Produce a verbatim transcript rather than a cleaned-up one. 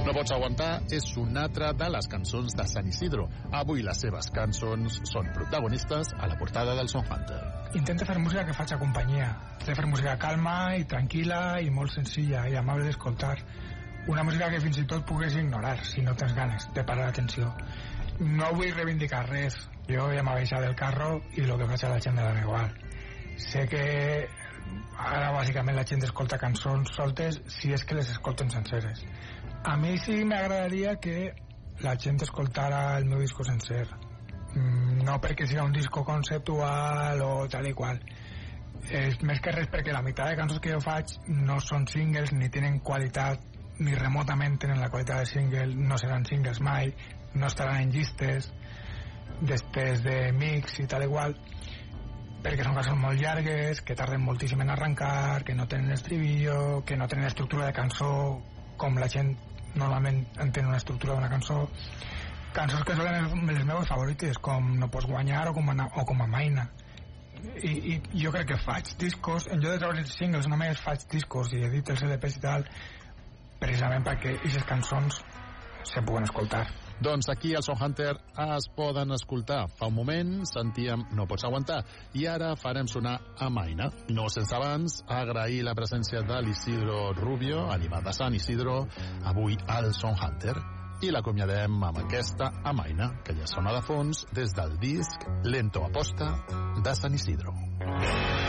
No pots aguantar és una altra de les cançons de San Isidro. Avui les seves cançons són protagonistes a la portada del Song Hunter. Intenta fer música que faci companyia. Intenta fer música calma i tranquil·la i molt senzilla i amable d'escoltar. Una música que fins i tot pugues ignorar si no tens ganes de parar l'atenció. No vull reivindicar res. Jo ja m'ha baixat del carro i el que faig a la gent me dona igual. Sé que ara bàsicament la gent escolta cançons soltes si és que les escolten senceres. A mi sí m'agradaria que la gent escoltara el meu disco sencer, no perquè sigui un disco conceptual o tal i qual, és més que res perquè la meitat de cançons que jo faig no són singles ni tenen qualitat ni remotament tenen la qualitat de single, no seran singles mai, no estaran en llistes després de mix i tal i qual, perquè són cançons molt llargues, que tarden moltíssim en arrencar, que no tenen estribillo, que no tenen estructura de cançó com la gent normalment entén una estructura d'una cançó. Cançons que són les meves favorites, com No pots guanyar o com a, o com a Maina. I, I jo crec que faig discos, en lloc de treure singles només faig discos i edito els L Ps i tal, precisament perquè aquestes cançons se puguen escoltar. Doncs aquí al Song Hunter es poden escoltar. Fa un moment sentíem No pots aguantar i ara farem sonar Amaina. No sense abans agrair la presència de l'Isidro Rubio, animat de San Isidro, avui al Song Hunter. I l'acomiadem amb aquesta Amaina, que ja sona de fons des del disc Lento Aposta de San Isidro.